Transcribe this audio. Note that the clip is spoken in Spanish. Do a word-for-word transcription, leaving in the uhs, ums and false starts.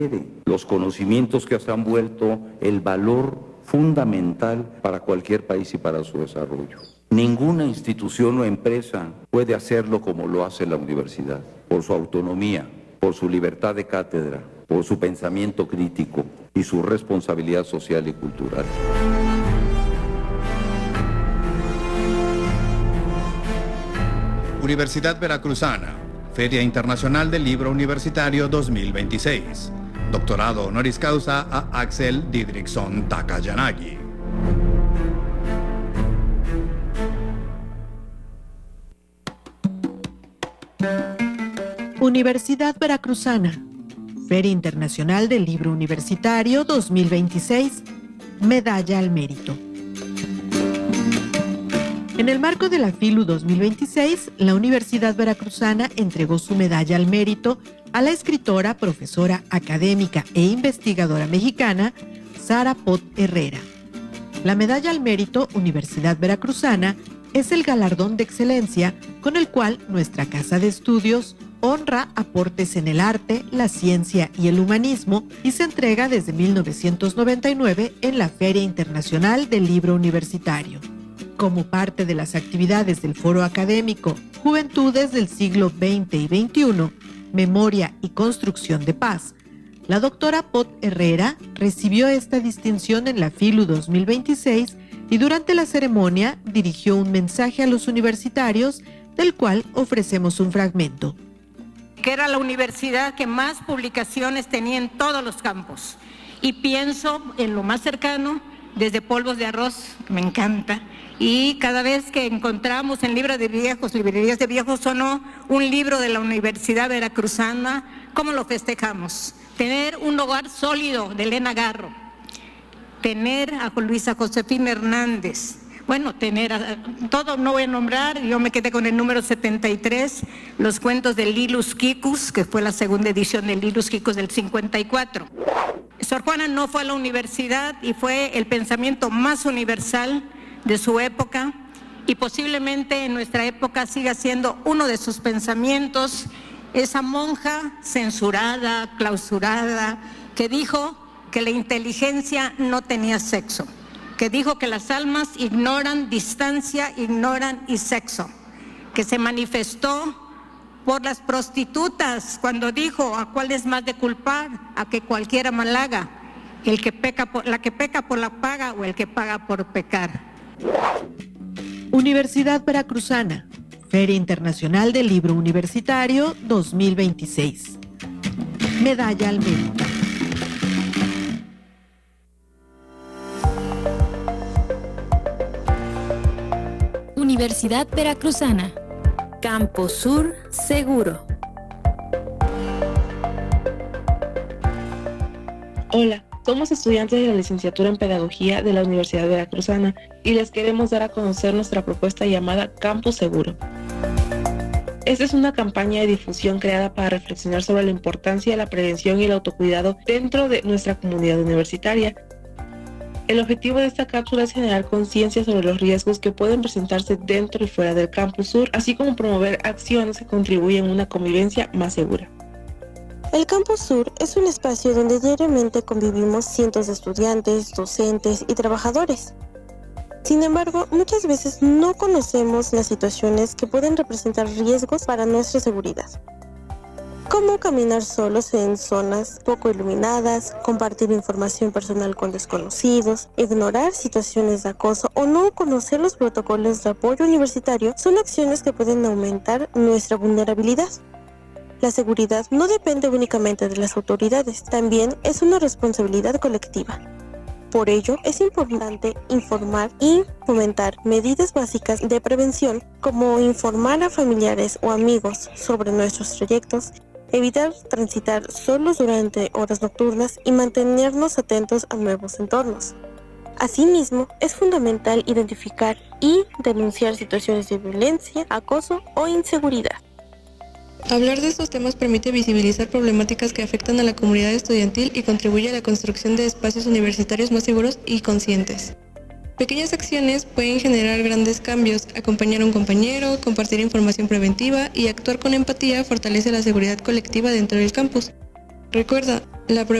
Los conocimientos que se han vuelto el valor fundamental para cualquier país y para su desarrollo. Ninguna institución o empresa puede hacerlo como lo hace la universidad, por su autonomía, por su libertad de cátedra, por su pensamiento crítico y su responsabilidad social y cultural. Universidad Veracruzana, Feria Internacional del Libro Universitario dos mil veintiséis. Doctorado honoris causa a Axel Didriksson Takayanagi. Universidad Veracruzana, Feria Internacional del Libro Universitario dos mil veintiséis, Medalla al Mérito. En el marco de la FILU dos mil veintiséis, la Universidad Veracruzana entregó su Medalla al Mérito a la escritora, profesora académica e investigadora mexicana, Sara Pot Herrera. La Medalla al Mérito Universidad Veracruzana es el galardón de excelencia con el cual nuestra casa de estudios honra aportes en el arte, la ciencia y el humanismo y se entrega desde mil novecientos noventa y nueve en la Feria Internacional del Libro Universitario. Como parte de las actividades del Foro Académico Juventudes del siglo veinte y veintiuno, Memoria y Construcción de Paz, la doctora Pot Herrera recibió esta distinción en la FILU dos mil veintiséis y durante la ceremonia dirigió un mensaje a los universitarios, del cual ofrecemos un fragmento. Que era la universidad que más publicaciones tenía en todos los campos. Y pienso en lo más cercano, desde Polvos de Arroz, que me encanta, y cada vez que encontramos en libros de viejos, librerías de viejos o no, un libro de la Universidad Veracruzana, ¿cómo lo festejamos? Tener un hogar sólido de Elena Garro, tener a Luisa Josefina Hernández, bueno, tener a, todo no voy a nombrar, yo me quedé con el número setenta y tres, los cuentos de Lilus Kikus, que fue la segunda edición de Lilus Kikus del cincuenta y cuatro. Sor Juana no fue a la universidad y fue el pensamiento más universal de su época y posiblemente en nuestra época siga siendo uno de sus pensamientos, esa monja censurada, clausurada, que dijo que la inteligencia no tenía sexo, que dijo que las almas ignoran distancia, ignoran y sexo, que se manifestó por las prostitutas cuando dijo a cuál es más de culpar, a que cualquiera mal haga, el que peca por, la que peca por la paga o el que paga por pecar. Universidad Veracruzana, Feria Internacional del Libro Universitario dos mil veintiséis. Medalla al Mérito. Universidad Veracruzana, Campo Sur Seguro. Hola, somos estudiantes de la licenciatura en Pedagogía de la Universidad Veracruzana y les queremos dar a conocer nuestra propuesta llamada Campus Seguro. Esta es una campaña de difusión creada para reflexionar sobre la importancia de la prevención y el autocuidado dentro de nuestra comunidad universitaria. El objetivo de esta cápsula es generar conciencia sobre los riesgos que pueden presentarse dentro y fuera del Campus Sur, así como promover acciones que contribuyen a una convivencia más segura. El Campus Sur es un espacio donde diariamente convivimos cientos de estudiantes, docentes y trabajadores. Sin embargo, muchas veces no conocemos las situaciones que pueden representar riesgos para nuestra seguridad. Como caminar solos en zonas poco iluminadas, compartir información personal con desconocidos, ignorar situaciones de acoso o no conocer los protocolos de apoyo universitario son acciones que pueden aumentar nuestra vulnerabilidad. La seguridad no depende únicamente de las autoridades, también es una responsabilidad colectiva. Por ello, es importante informar y fomentar medidas básicas de prevención, como informar a familiares o amigos sobre nuestros trayectos, evitar transitar solos durante horas nocturnas y mantenernos atentos a nuevos entornos. Asimismo, es fundamental identificar y denunciar situaciones de violencia, acoso o inseguridad. Hablar de estos temas permite visibilizar problemáticas que afectan a la comunidad estudiantil y contribuye a la construcción de espacios universitarios más seguros y conscientes. Pequeñas acciones pueden generar grandes cambios. Acompañar a un compañero, compartir información preventiva y actuar con empatía fortalece la seguridad colectiva dentro del campus. Recuerda, la